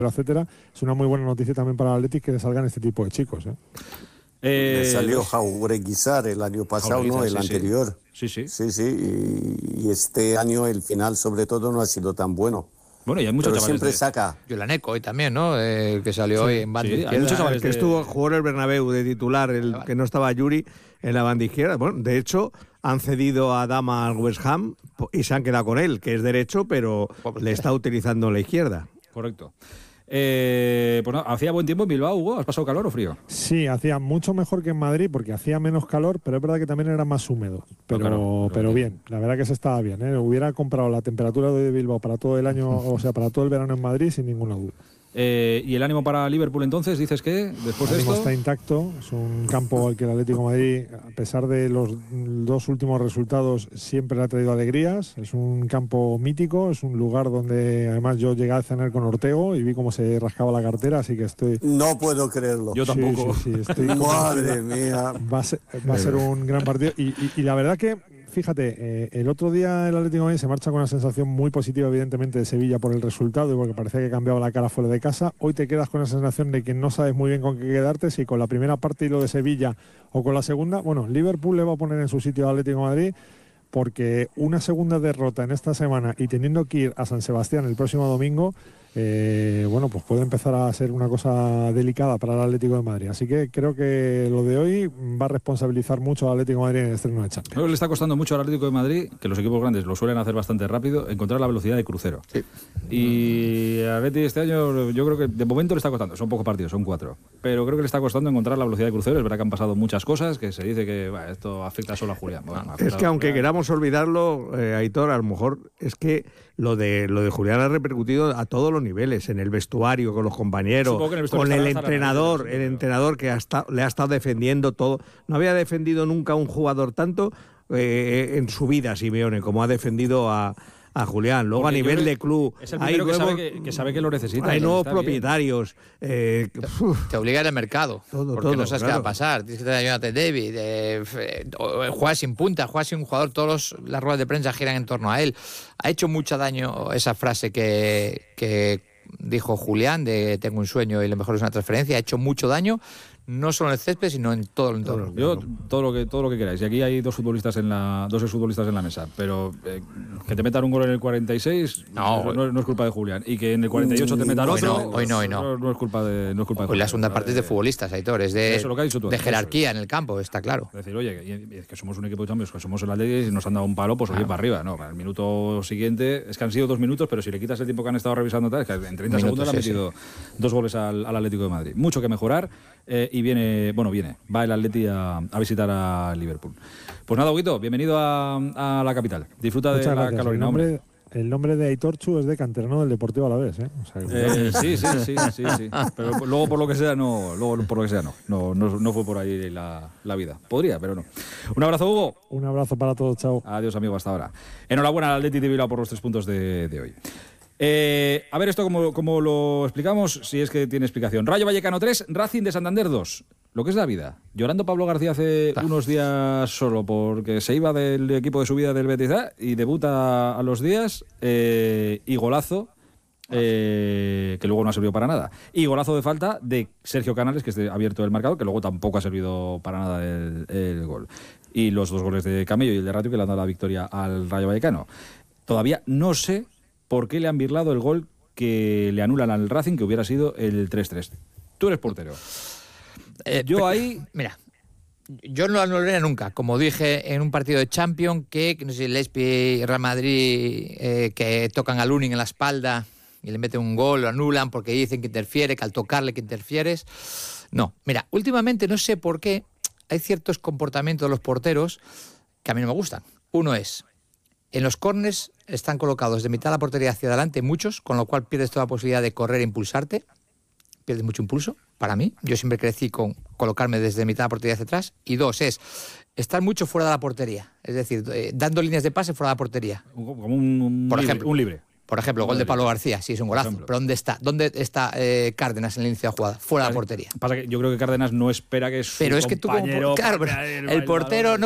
etcétera, es una muy buena noticia también para el Athletic que salgan este tipo de chicos. Le salió Jaureguizar el año pasado, ¿no? El anterior. Sí. Y este año el final sobre todo no ha sido tan bueno. Bueno, y hay muchos pero chavales siempre saca. Yolaneco hoy también, ¿no? Que salió hoy en banda izquierda. Hay muchos chavales que jugó en el Bernabéu de titular, que no estaba Yuri en la banda izquierda. Bueno, de hecho, han cedido a Dama al West Ham y se han quedado con él, que es derecho, pero le está utilizando la izquierda. Correcto. Pues no, ¿hacía buen tiempo en Bilbao, Hugo? ¿Has pasado calor o frío? Sí, hacía mucho mejor que en Madrid porque hacía menos calor, pero es verdad que también era más húmedo. Pero bien, la verdad que se estaba bien. Hubiera comprado la temperatura de Bilbao para todo el año, o sea, para todo el verano en Madrid sin ninguna duda. ¿Y el ánimo para Liverpool entonces? ¿Dices que después de esto? Está intacto, es un campo al que el Atlético de Madrid, a pesar de los dos últimos resultados, siempre le ha traído alegrías. Es un campo mítico, es un lugar donde además yo llegué a cenar con Ortego y vi cómo se rascaba la cartera, así que estoy... No puedo creerlo. Yo tampoco. Sí, estoy Madre mía. Va a ser un gran partido y la verdad que fíjate, el otro día el Atlético de Madrid se marcha con una sensación muy positiva, evidentemente, de Sevilla por el resultado y porque parecía que cambiaba la cara fuera de casa. Hoy te quedas con la sensación de que no sabes muy bien con qué quedarte, si con la primera parte y lo de Sevilla o con la segunda. Bueno, Liverpool le va a poner en su sitio al Atlético de Madrid porque una segunda derrota en esta semana y teniendo que ir a San Sebastián el próximo domingo, bueno, pues puede empezar a ser una cosa delicada para el Atlético de Madrid. Así que creo que lo de hoy va a responsabilizar mucho al Atlético de Madrid en el estreno de Champions. Creo que le está costando mucho al Atlético de Madrid, que los equipos grandes lo suelen hacer bastante rápido, encontrar la velocidad de crucero. Sí. Y al Atlético este año yo creo que de momento le está costando, son pocos partidos, son 4, pero creo que le está costando encontrar la velocidad de crucero. Es verdad que han pasado muchas cosas, que se dice que esto afecta solo a Julián. Bueno, es que aunque queramos olvidarlo, Aitor, a lo mejor es que lo de Julián ha repercutido a todos los niveles, en el vestuario, con los compañeros, con el entrenador que le ha estado defendiendo todo. No había defendido nunca a un jugador tanto en su vida, Simeone, como ha defendido a Julián. Luego a nivel de club es el primero que sabe que lo necesita. Hay nuevos propietarios. Te obliga al mercado. Porque no sabes qué va a pasar. Tienes que tener a Jonathan David. Juega sin punta, juega sin un jugador. Todas las ruedas de prensa giran en torno a él. Ha hecho mucho daño esa frase que dijo Julián de tengo un sueño y lo mejor es una transferencia. Ha hecho mucho daño. No solo en el césped, sino en todo el entorno. Yo, todo lo que queráis. Y aquí hay dos exfutbolistas en la mesa. Pero que te metan un gol en el 46 no es culpa de Julián. Y que en el 48 te metan otro. Hoy no. No es culpa de Julián. Hoy la segunda parte es de futbolistas, Aitor. Es de jerarquía en el campo, está claro. Es decir, oye, que somos un equipo de Champions, que somos el Atlético y nos han dado un palo, pues oye, para arriba. No, el minuto siguiente, es que han sido 2 minutos, pero si le quitas el tiempo que han estado revisando, es que en 30 segundos le han metido 2 goles al Atlético de Madrid. Mucho que mejorar. Y va el Atleti a visitar a Liverpool. Pues nada, Huguito, bienvenido a la capital. Disfruta de la calorina. El nombre de Aitor Chu es de canterano del Deportivo Alavés, ¿eh? O sea, sí. Pero luego por lo que sea no fue por ahí la vida. Podría, pero no. Un abrazo, Hugo. Un abrazo para todos, chao. Adiós, amigo, hasta ahora. Enhorabuena al Atleti de Bilbao por los 3 puntos de hoy. A ver esto como lo explicamos, si es que tiene explicación. Rayo Vallecano 3, Racing de Santander 2. Lo que es la vida. Llorando Pablo García hace unos días solo porque se iba del equipo de subida del Betis y debuta a los días y golazo que luego no ha servido para nada. Y golazo de falta de Sergio Canales, que ha abierto el marcador, que luego tampoco ha servido para nada el gol. Y los 2 goles de Camello y el de Ratio que le han dado la victoria al Rayo Vallecano. Todavía no sé por qué le han birlado el gol que le anulan al Racing, que hubiera sido el 3-3. Tú eres portero. Mira, yo no lo anularía nunca. Como dije en un partido de Champions, que no sé, Lespi y Real Madrid que tocan a Lunin en la espalda y le meten un gol, lo anulan porque dicen que interfiere, que al tocarle que interfieres. No, mira, últimamente no sé por qué hay ciertos comportamientos de los porteros que a mí no me gustan. Uno es, en los córners están colocados de mitad de la portería hacia adelante muchos, con lo cual pierdes toda posibilidad de correr e impulsarte. Pierdes mucho impulso, para mí. Yo siempre crecí con colocarme desde mitad de la portería hacia atrás. Y 2 es estar mucho fuera de la portería. Es decir, dando líneas de pase fuera de la portería. Como un libre. Por ejemplo, gol de Pablo García, sí, es un golazo. Pero ¿dónde está Cárdenas en el inicio de la jugada? Fuera de la portería. Pasa que yo creo que Cárdenas no espera que su pero es que tú, claro, el portero no